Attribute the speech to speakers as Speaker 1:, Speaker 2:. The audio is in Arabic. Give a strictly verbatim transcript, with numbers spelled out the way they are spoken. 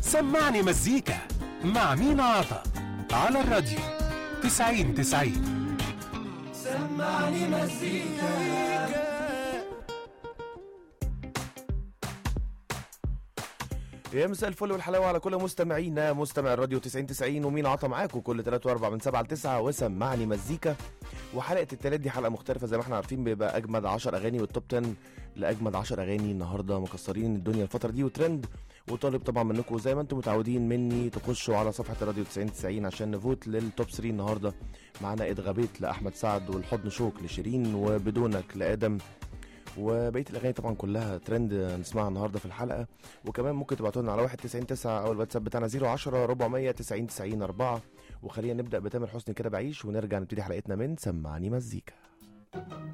Speaker 1: سمعني مزيكا مع مينا عطا على الراديو تسعين تسعين.
Speaker 2: سمعني مزيكا.
Speaker 3: يا مساء الفل والحلاوه على كل مستمعينا، مستمع الراديو تسعين تسعين ومين عطا معاكم كل تلاتة واربعة من سبعة لتسعة وسمعني مزيكا. وحلقه التلات دي حلقه مختلفه زي ما احنا عارفين، بيبقى اجمد عشر اغاني والتوب عشرة لاجمد عشر اغاني. النهارده مكسرين الدنيا الفتره دي وترند، وطالب طبعا منكم زي ما انتم متعودين مني تخشوا على صفحه الراديو تسعين تسعين عشان نفوت للتوب تلاتة. النهارده معانا اتغبيت لاحمد سعد، والحضن شوك لشيرين، وبدونك لادم، وبقيه الاغاني طبعا كلها ترند نسمعها النهارده في الحلقه. وكمان ممكن تبعتوا لنا على واحد تسعين تسعة او الواتساب بتاعنا صفر عشرة أربعمية تسعين تسعين أربعة. وخلينا نبدا بتامر حسني كده بعيش، ونرجع نبتدي حلقتنا من سمعني مزيكا.